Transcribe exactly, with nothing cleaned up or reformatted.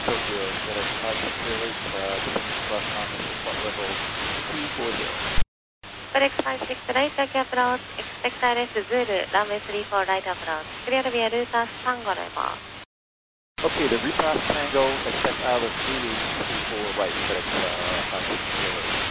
Tokyo, FedEx five six zero eight, uh, descending to left on support level two four zero. FedEx five six zero eight, Tokyo approach, expect I R S Zulu, runway three four right approach. Clear via Rutas Tango level. Okay, the repass Tango, expect I R S Zulu three four right, FedEx uh, five six zero eight.